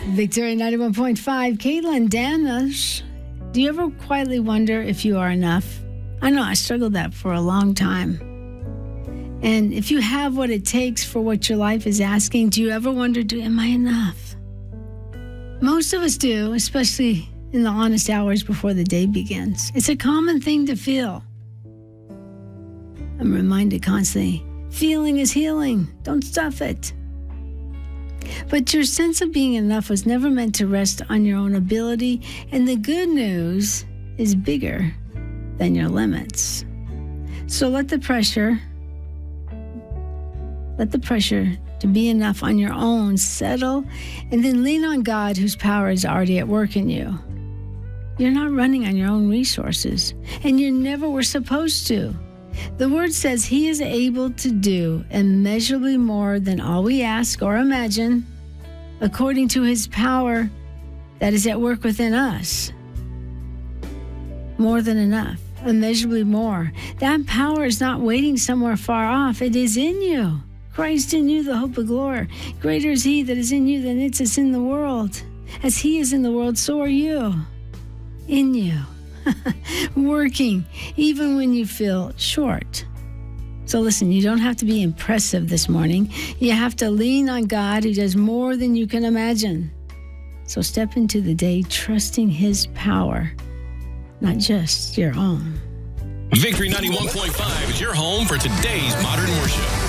Victoria 91.5, Caitlin Danish. Do you ever quietly wonder if you are enough? I know I struggled that for a long time. And if you have what it takes for what your life is asking, do you ever wonder, am I enough? Most of us do, especially in the honest hours before the day begins. It's a common thing to feel. I'm reminded constantly, feeling is healing. Don't stuff it. But your sense of being enough was never meant to rest on your own ability, and the good news is bigger than your limits. So let the pressure to be enough on your own settle, and then lean on God, whose power is already at work in you. You're not running on your own resources, and you never were supposed to. The word says he is able to do immeasurably more than all we ask or imagine, according to his power that is at work within us. More than enough, immeasurably more. That power is not waiting somewhere far off. It is in you. Christ in you, the hope of glory. Greater is he that is in you than it is in the world. As he is in the world, so are you. In you. Working, even when you feel short. So listen, you don't have to be impressive this morning. You have to lean on God, who does more than you can imagine. So step into the day trusting his power, not just your own. Victory 91.5 is your home for today's modern worship.